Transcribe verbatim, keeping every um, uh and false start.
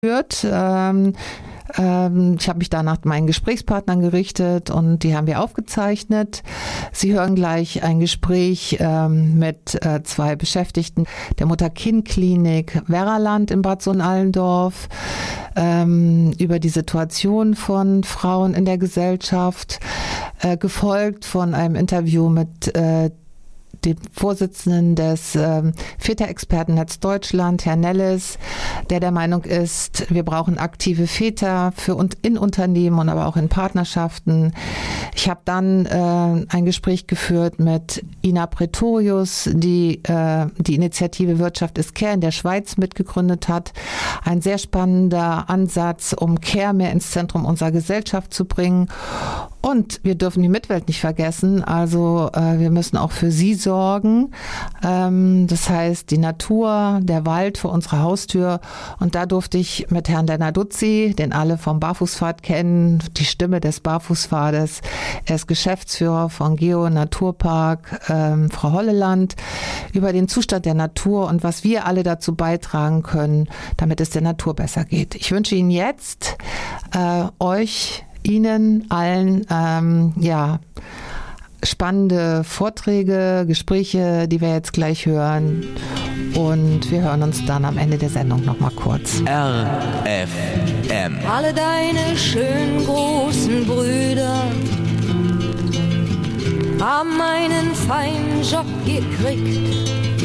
geführt. Ähm, ähm, ich habe mich da nach meinen Gesprächspartnern gerichtet und die haben wir aufgezeichnet. Sie hören gleich ein Gespräch ähm, mit äh, zwei Beschäftigten der Mutter-Kind-Klinik Werraland in Bad Sohn-Allendorf ähm, über die Situation von Frauen in der Gesellschaft, äh, gefolgt von einem Interview mit äh, dem Vorsitzenden des ähm, Väterexpertennetz Deutschland, Herr Nelles, der der Meinung ist, wir brauchen aktive Väter für und in Unternehmen und aber auch in Partnerschaften. Ich habe dann äh, ein Gespräch geführt mit Ina Pretorius, die äh, die Initiative Wirtschaft ist Care in der Schweiz mitgegründet hat. Ein sehr spannender Ansatz, um Care mehr ins Zentrum unserer Gesellschaft zu bringen. Und wir dürfen die Mitwelt nicht vergessen, also äh, wir müssen auch für sie sorgen. Ähm, das heißt, die Natur, der Wald vor unserer Haustür. Und da durfte ich mit Herrn Dennarduzzi, den alle vom Barfußpfad kennen, die Stimme des Barfußpfades. Er ist Geschäftsführer von Geo Naturpark, ähm, Frau Holleland, über den Zustand der Natur und was wir alle dazu beitragen können, damit es der Natur besser geht. Ich wünsche Ihnen jetzt, äh, euch, Ihnen allen, ähm, ja, spannende Vorträge, Gespräche, die wir jetzt gleich hören. Und wir hören uns dann am Ende der Sendung nochmal kurz. R F M. Alle deine schönen großen Brüder haben einen feinen Job gekriegt.